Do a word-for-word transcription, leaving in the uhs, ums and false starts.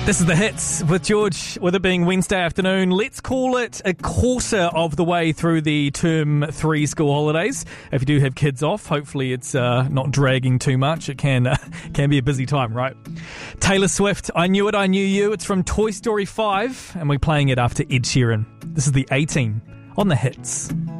This is The Hits with George. With it being Wednesday afternoon, let's call it a quarter of the way through the term three school holidays. If you do have kids off, hopefully it's uh, not dragging too much. It can uh, can be a busy time, right? Taylor Swift, I Knew It, I Knew You. It's from Toy Story five, and we're playing it after Ed Sheeran. This is the eighteen on The Hits.